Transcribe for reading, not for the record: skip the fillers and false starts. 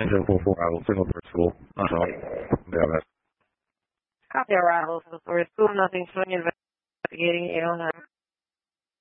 Engine 44 Arrival, signal for school. Copy arrival, so for school, nothing showing investigating 809.